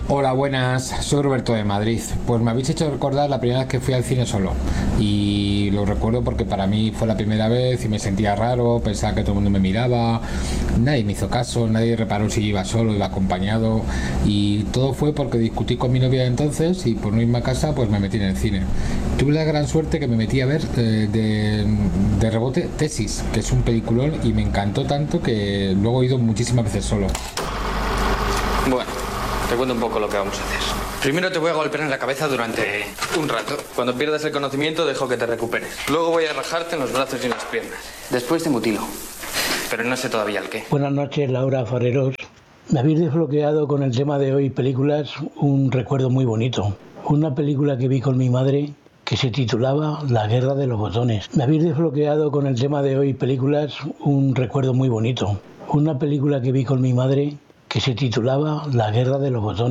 Hola, buenas, soy Roberto de Madrid. Pues me habéis hecho recordar la primera vez que fui al cine solo. Y lo recuerdo porque para mí fue la primera vez y me sentía raro, pensaba que todo el mundo me miraba, nadie me hizo caso, nadie reparó si iba solo, iba acompañado. Y todo fue porque discutí con mi novia de entonces y por no irme a casa pues me metí en el cine. Tuve la gran suerte que me metí a ver de rebote Tesis, que es un peliculón y me encantó tanto que luego he ido muchísimas veces solo. Bueno, te cuento un poco lo que vamos a hacer. Primero te voy a golpear en la cabeza durante un rato. Cuando pierdas el conocimiento dejo que te recuperes. Luego voy a rajarte en los brazos y en las piernas. Después te mutilo. Pero no sé todavía el qué. Buenas noches, Laura Farreros. Me habéis desbloqueado con el tema de hoy películas un recuerdo muy bonito. Una película que vi con mi madre que se titulaba La Guerra de los Botones. Me habéis desbloqueado con el tema de hoy películas un recuerdo muy bonito. Una película que vi con mi madre que se titulaba La Guerra de los Botones.